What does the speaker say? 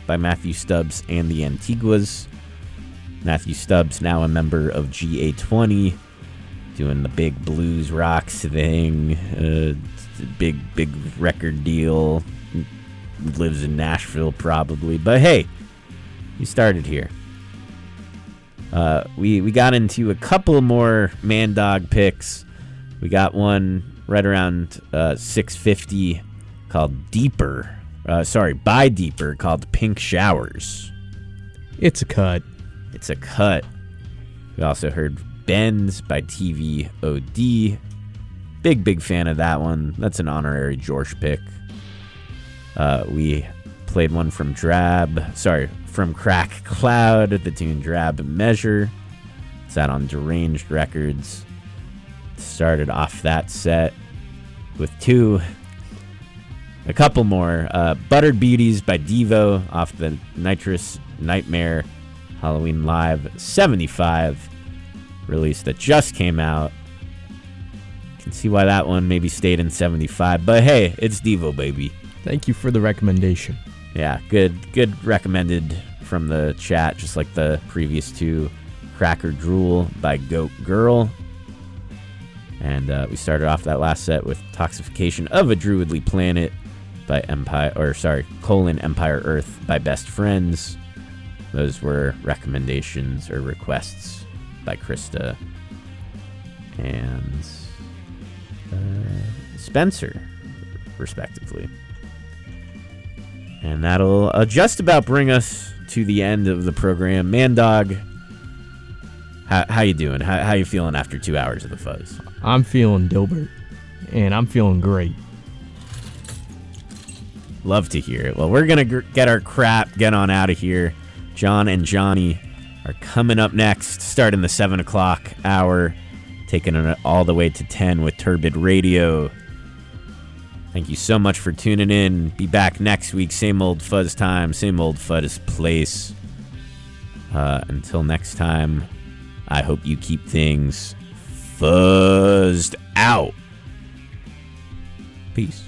by Matthew Stubbs and the Antiguas. Matthew Stubbs, now a member of GA20, doing the big blues rocks thing, big record deal, lives in Nashville probably, but hey, he started here. We got into a couple more Man Dog picks. We got one right around 6:50 called Deeper. By Deeper, called Pink Showers. It's a cut. It's a cut. We also heard Bends by TVOD. Big fan of that one. That's an honorary George pick. We played one from Crack Cloud, the tune Drab Measure. It's out on Deranged Records. Started off that set with a couple more. Buttered Beauties by Devo off the Nitrous Nightmare Halloween Live 75 release that just came out. Can see why that one maybe stayed in 75, but hey, it's Devo, baby. Thank you for the recommendation. Yeah, good recommended from the chat, just like the previous two. Cracker Drool by Goat Girl. And we started off that last set with Toxification of a Druidly Planet by Empire Earth by Best Friends. Those were recommendations or requests by Krista and Spencer, respectively. And that'll just about bring us to the end of the program. Man Dog, how you doing? How you feeling after 2 hours of the fuzz? I'm feeling Dilbert, and I'm feeling great. Love to hear it. Well, we're going to get our crap, get on out of here. John and Johnny are coming up next, starting the 7 o'clock hour, taking it all the way to 10 with Turbid Radio. Thank you so much for tuning in. Be back next week. Same old fuzz time, same old fuzz place. Until next time, I hope you keep things fuzzed out. Peace.